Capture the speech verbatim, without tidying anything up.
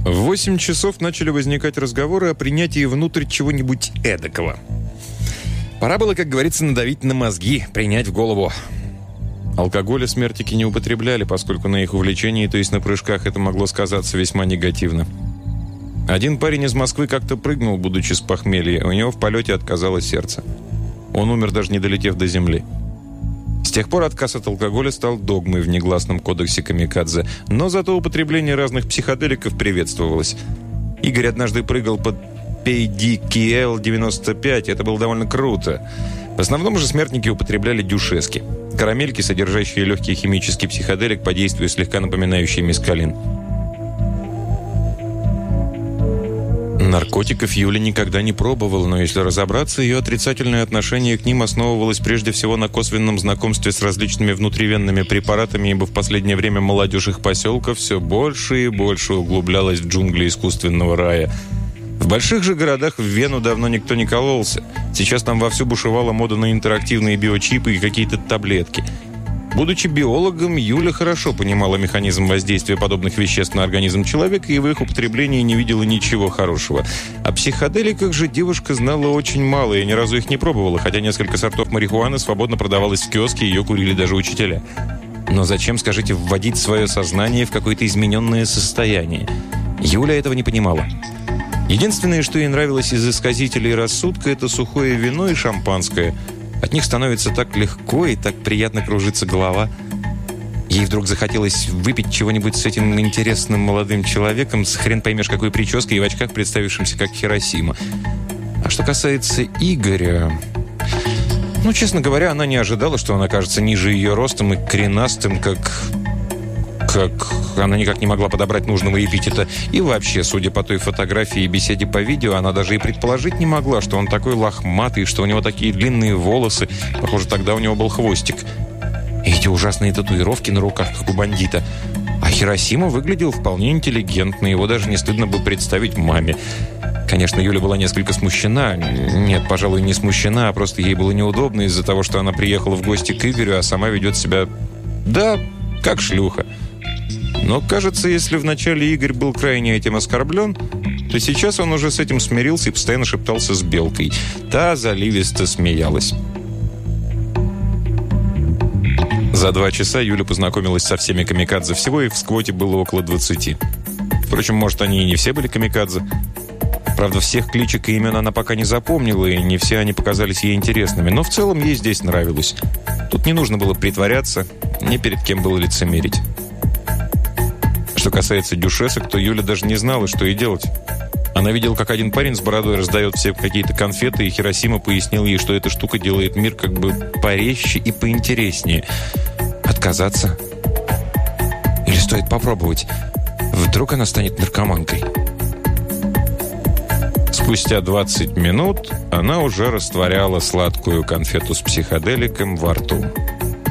В восемь часов начали возникать разговоры о принятии внутрь чего-нибудь эдакого. Пора было, как говорится, надавить на мозги, принять в голову. Алкоголя смертники не употребляли, поскольку на их увлечении, то есть на прыжках, это могло сказаться весьма негативно. Один парень из Москвы как-то прыгнул, будучи с похмелья, у него в полете отказало сердце. Он умер, даже не долетев до земли. С тех пор отказ от алкоголя стал догмой в негласном кодексе камикадзе, но зато употребление разных психоделиков приветствовалось. Игорь однажды прыгал под пи ди кей эл девяносто пять, это было довольно круто. В основном же смертники употребляли дюшески. Карамельки, содержащие легкий химический психоделик по действию слегка напоминающий мескалин. Наркотиков Юля никогда не пробовала, но если разобраться, ее отрицательное отношение к ним основывалось прежде всего на косвенном знакомстве с различными внутривенными препаратами, ибо в последнее время молодежь их поселка все больше и больше углублялась в джунгли искусственного рая. В больших же городах в Вену давно никто не кололся. Сейчас там вовсю бушевала мода на интерактивные биочипы и какие-то таблетки. Будучи биологом, Юля хорошо понимала механизм воздействия подобных веществ на организм человека и в их употреблении не видела ничего хорошего. О психоделиках же девушка знала очень мало и ни разу их не пробовала, хотя несколько сортов марихуаны свободно продавалось в киоске, ее курили даже учителя. Но зачем, скажите, вводить свое сознание в какое-то измененное состояние? Юля этого не понимала. Единственное, что ей нравилось из исказителей рассудка, это сухое вино и шампанское. От них становится так легко и так приятно кружится голова. Ей вдруг захотелось выпить чего-нибудь с этим интересным молодым человеком, с хрен поймешь какой прической и в очках, представившимся как Хиросима. А что касается Игоря... Ну, честно говоря, она не ожидала, что он окажется ниже ее ростом и коренастым, как... как... Она никак не могла подобрать нужного эпитета. И вообще, судя по той фотографии и беседе по видео, она даже и предположить не могла, что он такой лохматый, что у него такие длинные волосы. Похоже, тогда у него был хвостик. И эти ужасные татуировки на руках, как у бандита. А Хиросима выглядел вполне интеллигентно. Его даже не стыдно было представить маме. Конечно, Юля была несколько смущена. Нет, пожалуй, не смущена, а просто ей было неудобно из-за того, что она приехала в гости к Игорю, а сама ведет себя... Да, как шлюха. Но, кажется, если вначале Игорь был крайне этим оскорблен, то сейчас он уже с этим смирился и постоянно шептался с Белкой. Та заливисто смеялась. За два часа Юля познакомилась со всеми камикадзе. Всего их в сквоте было около двадцати. Впрочем, может, они и не все были камикадзе. Правда, всех кличек и имен она пока не запомнила, и не все они показались ей интересными. Но в целом ей здесь нравилось. Тут не нужно было притворяться, ни перед кем было лицемерить. Что касается дюшесок, то Юля даже не знала, что ей делать. Она видела, как один парень с бородой раздает всем какие-то конфеты, и Хиросима пояснил ей, что эта штука делает мир как бы порезче и поинтереснее. Отказаться? Или стоит попробовать? Вдруг она станет наркоманкой? Спустя двадцать минут она уже растворяла сладкую конфету с психоделиком во рту.